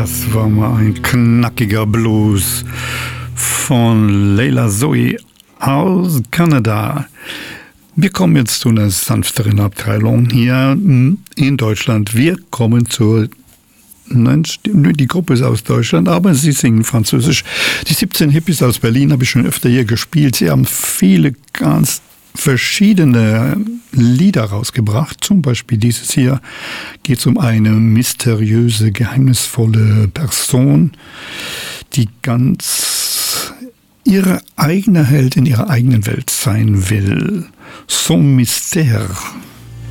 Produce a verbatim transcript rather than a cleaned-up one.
Das war mal ein knackiger Blues von Leila Zoe aus Kanada. Wir kommen jetzt zu einer sanfteren Abteilung hier in Deutschland. Wir kommen zur... Nein, die Gruppe ist aus Deutschland, aber sie singen Französisch. Die siebzehn Hippies aus Berlin habe ich schon öfter hier gespielt. Sie haben viele ganz verschiedene Lieder rausgebracht. Zum Beispiel dieses hier geht es um eine mysteriöse, geheimnisvolle Person, die ganz ihre eigene Held in ihrer eigenen Welt sein will. Son Mystère.